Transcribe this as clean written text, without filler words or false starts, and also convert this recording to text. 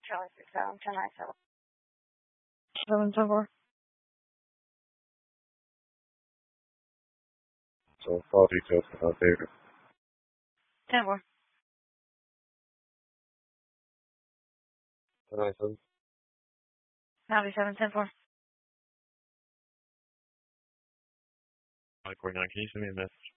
Charlie 67, 1097. 774. So call details about David. 10-4. 1097. 97, 10-4. 549, can you send me a message?